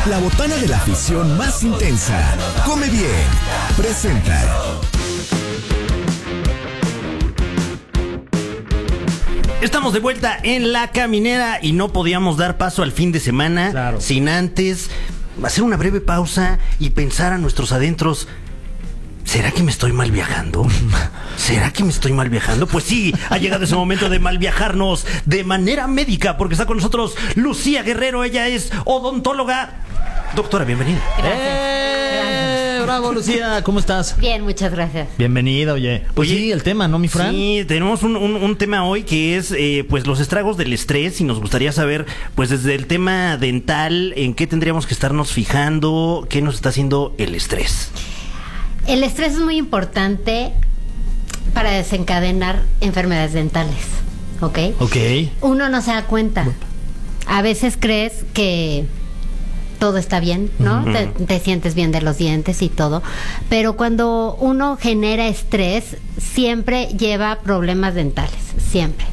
La botana de la afición más intensa. Come Bien presenta. Estamos de vuelta en La Caminera y no podíamos dar paso al fin de semana sin antes hacer una breve pausa y pensar a nuestros adentros. ¿Será que me estoy mal viajando? ¿Será que me estoy mal viajando? Pues sí, ha llegado ese momento de mal viajarnos de manera médica, porque está con nosotros Lucía Guerrero. Ella es odontóloga. Doctora, bienvenida. Gracias. Bravo, Lucía, ¿cómo estás? Bien, muchas gracias. Bienvenida, oye. Pues Oye, sí, el tema, ¿no, mi Fran? Sí, tenemos un tema hoy que es pues los estragos del estrés, y nos gustaría saber, pues desde el tema dental, en qué tendríamos que estarnos fijando, qué nos está haciendo el estrés. El estrés es muy importante para desencadenar enfermedades dentales, ¿ok? Ok. Uno no se da cuenta. A veces crees que todo está bien, ¿no? Te sientes bien de los dientes y todo. Pero cuando uno genera estrés, siempre lleva problemas dentales, siempre.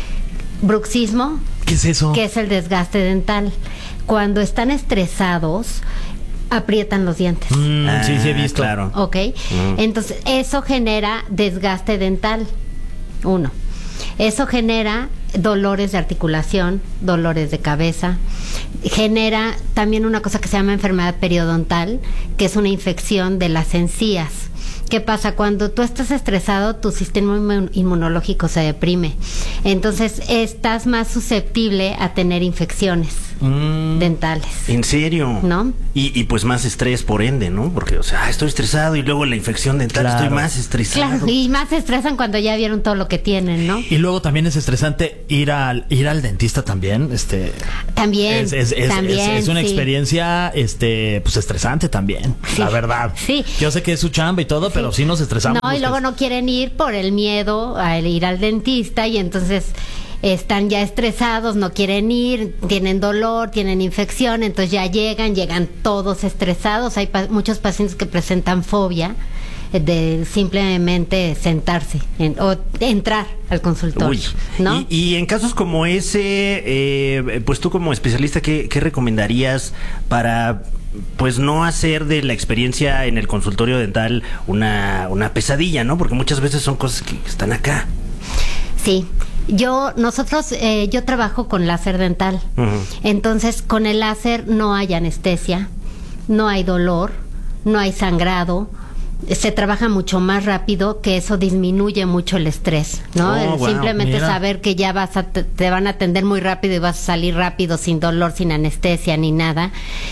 Bruxismo. ¿Qué es eso? Que es el desgaste dental. Cuando están estresados, aprietan los dientes. Sí, he visto. Claro. ¿Ok? Entonces, eso genera desgaste dental. Uno. Eso genera dolores de articulación, dolores de cabeza. Genera también una cosa que se llama enfermedad periodontal, que es una infección de las encías. ¿Qué pasa? Cuando tú estás estresado, tu sistema inmunológico se deprime. Entonces, estás más susceptible a tener infecciones dentales. ¿En serio? ¿No? Y pues más estrés por ende, ¿no? Porque, o sea, estoy estresado y luego la infección dental, Claro. estoy más estresado. Claro, y más se estresan cuando ya vieron todo lo que tienen, ¿no? Y luego también es estresante ir al dentista también. También, es una sí. experiencia, pues estresante también, Sí. la verdad. Sí. Yo sé que es su chamba y todo, pero sí nos estresamos. No, y luego no quieren ir por el miedo a ir al dentista y entonces están ya estresados, no quieren ir, tienen dolor, tienen infección, entonces ya llegan todos estresados. Hay muchos pacientes que presentan fobia de simplemente sentarse o entrar al consultorio. Uy. ¿No? Y en casos como ese, pues tú como especialista, ¿qué recomendarías para pues no hacer de la experiencia en el consultorio dental una pesadilla, ¿no? Porque muchas veces son cosas que están acá. Sí. Yo trabajo con láser dental. Entonces, con el láser no hay anestesia, no hay dolor, no hay sangrado. Se trabaja mucho más rápido, que eso disminuye mucho el estrés, ¿no? Wow, Simplemente mira. saber que ya te van a atender muy rápido y vas a salir rápido, sin dolor, sin anestesia ni nada,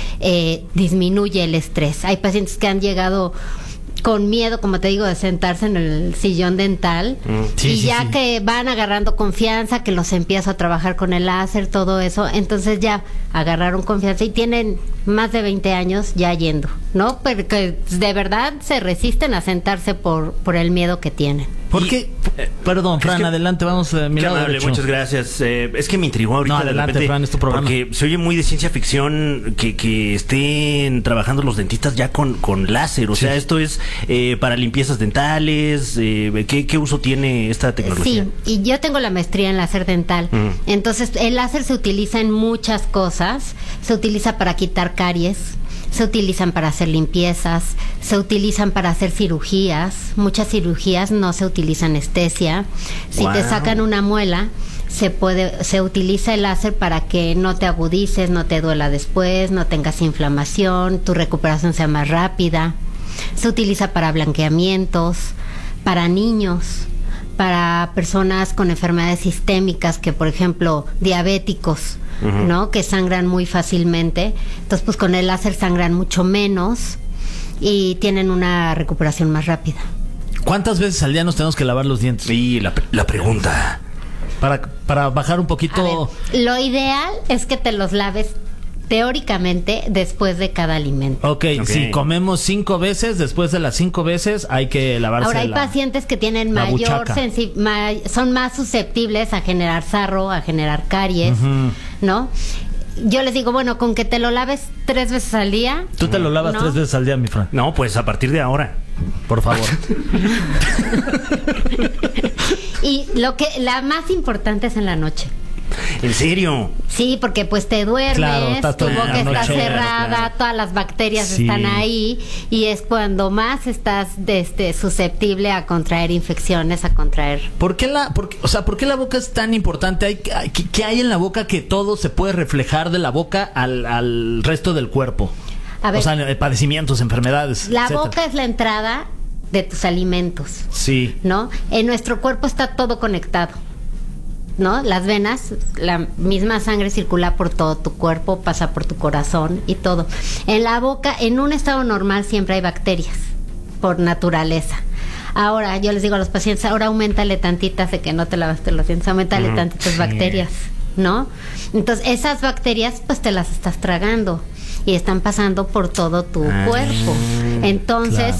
disminuye el estrés. Hay pacientes que han llegado con miedo, como te digo, de sentarse en el sillón dental y ya que van agarrando confianza, que los empiezo a trabajar con el láser, todo eso, entonces ya agarraron confianza y tienen más de 20 años ya yendo, ¿no? Pero que de verdad se resisten a sentarse por el miedo que tienen. ¿Por qué? Perdón, Fran, que- adelante, vamos a Qué mirar. amable, muchas gracias. Es que me intrigó ahorita. No, adelante, de repente, Fran, es tu programa. Porque se oye muy de ciencia ficción que estén trabajando los dentistas ya con láser. O sea, esto es para limpiezas dentales. ¿Qué uso tiene esta tecnología? Sí, y yo tengo la maestría en láser dental. Entonces, el láser se utiliza en muchas cosas. Se utiliza para quitar caries, se utilizan para hacer limpiezas, se utilizan para hacer cirugías. Muchas cirugías no se utiliza anestesia. Si te Wow. sacan una muela, se utiliza el láser para que no te agudices, no te duela después, no tengas inflamación, tu recuperación sea más rápida. Se utiliza para blanqueamientos, para niños, para personas con enfermedades sistémicas, que por ejemplo diabéticos, ¿no? Que sangran muy fácilmente. Entonces, pues con el láser sangran mucho menos y tienen una recuperación más rápida. ¿Cuántas veces al día nos tenemos que lavar los dientes? Sí, la pregunta. Para bajar un A poquito. ver, lo ideal es que te los laves teóricamente después de cada alimento. Ok, si comemos 5 veces, después de las 5 veces hay que lavarse Ahora hay pacientes que tienen la mayor buchaca. son más susceptibles a generar sarro, a generar caries, ¿no? Yo les digo, bueno, con que te lo laves 3 veces al día. Tú te lo lavas ¿no? 3 veces al día, mi Fran. No, pues a partir de ahora. Por favor. Y la más importante es en la noche. ¿En serio? Sí, porque pues te duermes, Claro, tu boca está noche, cerrada, claro. todas las bacterias Sí. están ahí y es cuando más estás susceptible a contraer infecciones, a contraer... ¿Por qué la boca es tan importante? ¿Qué hay en la boca que todo se puede reflejar de la boca al resto del cuerpo? A ver, o sea, padecimientos, enfermedades, la etcétera. boca es la entrada de tus alimentos, Sí. ¿no? En nuestro cuerpo está todo conectado, ¿no? Las venas, la misma sangre circula por todo tu cuerpo, pasa por tu corazón y todo. En la boca, en un estado normal siempre hay bacterias, por naturaleza. Ahora, yo les digo a los pacientes, ahora auméntale tantitas de que no te lavaste los dientes, auméntale tantitas bacterias, ¿no? Entonces, esas bacterias, pues te las estás tragando y están pasando por todo tu cuerpo. Entonces,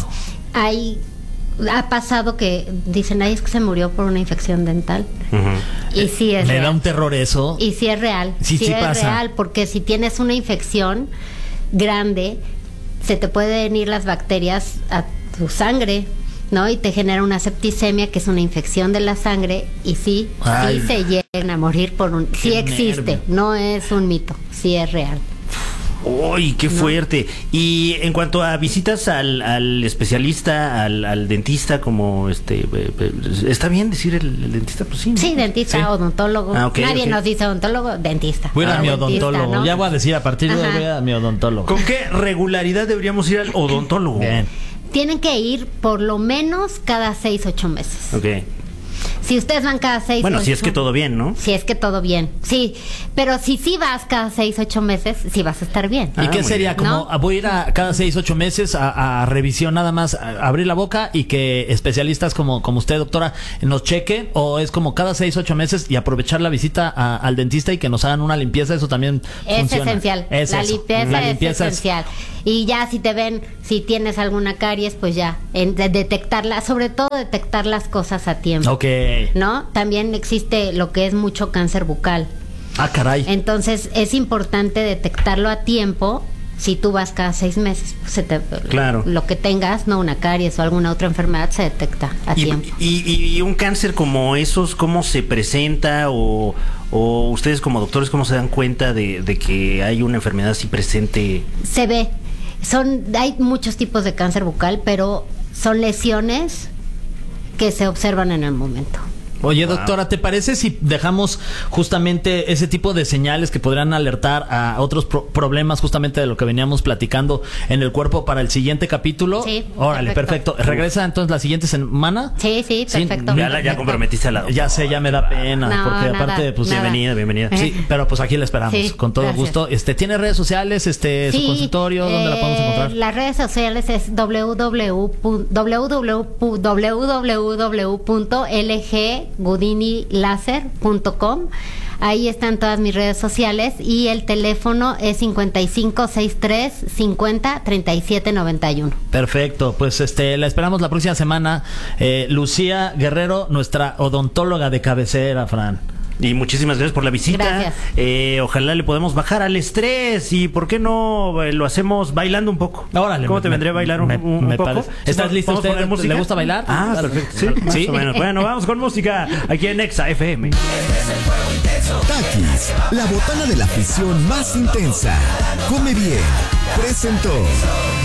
ha pasado que dicen, ay, es que se murió por una infección dental. Y sí es Me real. da un terror eso. Y sí es real. Sí es pasa. real, porque si tienes una infección grande, se te pueden ir las bacterias a tu sangre, ¿no? Y te genera una septicemia, que es una infección de la sangre, y sí se llegan a morir por un... Sí existe, nervio. no es un mito, sí es real. ¡Uy, qué fuerte! Y en cuanto a visitas al especialista, al dentista, como ¿está bien decir el dentista? Pues sí, ¿no? Sí, dentista, Sí. odontólogo. Ah, ok, Nadie ok. nos dice odontólogo, dentista. Voy a ir a mi Dentista, odontólogo. ¿no? Ya voy a decir, a partir de hoy Ajá. voy a mi odontólogo. ¿Con qué regularidad deberíamos ir al odontólogo? Bien. Tienen que ir por lo menos cada 6-8 meses. Ok. Si ustedes van cada 6, Bueno, si es que todo bien, ¿no? Si es que todo bien, sí. Pero si sí vas cada 6-8 meses, sí vas a estar bien. ¿Y qué muy sería? bien. Como ¿No? voy a ir a cada 6-8 meses a revisión, nada más a abrir la boca y que especialistas como usted, doctora, nos chequen, o es como cada 6-8 meses y aprovechar la visita al dentista y que nos hagan una limpieza. Eso también Es funciona. esencial. Es La eso. limpieza, La es limpieza esencial. Y ya si te ven, si tienes alguna caries, pues ya, detectarla, sobre todo detectar las cosas a tiempo. Ok. ¿No? También existe lo que es mucho cáncer bucal. Ah, caray. Entonces es importante detectarlo a tiempo. Si tú vas cada 6 meses, pues Claro. lo que tengas, no una caries o alguna otra enfermedad, se detecta a tiempo. Y un cáncer como esos, ¿cómo se presenta? O ustedes como doctores, ¿cómo se dan cuenta de que hay una enfermedad así presente? Se ve. Hay muchos tipos de cáncer bucal, pero son lesiones que se observan en el momento. Oye, doctora, ¿te parece si dejamos justamente ese tipo de señales que podrían alertar a otros problemas justamente de lo que veníamos platicando en el cuerpo para el siguiente capítulo? Sí, Órale, perfecto. ¿Regresa entonces la siguiente semana? Sí, perfecto. Ya perfecto. comprometiste a la doctora. Ya sé, ya me da pena, No, porque nada, aparte, pues... nada. Bienvenida. Sí, pero pues aquí la esperamos, Sí, con todo gracias. gusto. ¿Tiene redes sociales, su consultorio? ¿Dónde la podemos encontrar? Las redes sociales es www.lggoodinilaser.com. Ahí están todas mis redes sociales y el teléfono es 5563 50 37 91. Perfecto, pues la esperamos la próxima semana. Lucía Guerrero, nuestra odontóloga de cabecera, Fran. Y muchísimas gracias por la visita. Gracias. Ojalá le podemos bajar al estrés y ¿por qué no lo hacemos bailando un poco? Órale, ¿Cómo te vendría a bailar un poco? parece. ¿Estás listo? ¿Podemos poner música? ¿Le gusta bailar? Ah, perfecto. Sí, más o menos. Bueno, vamos con música aquí en Exa FM. Takis, la botana de la afición más intensa. Come bien. Presentó.